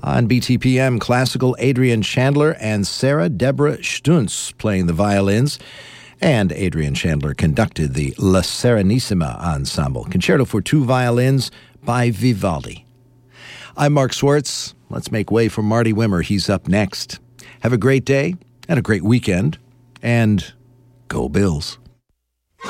On BTPM, classical Adrian Chandler and Sarah Deborah Stuntz playing the violins. And Adrian Chandler conducted the La Serenissima Ensemble, concerto for two violins by Vivaldi. I'm Mark Swartz. Let's make way for Marty Wimmer. He's up next. Have a great day and a great weekend. And go Bills.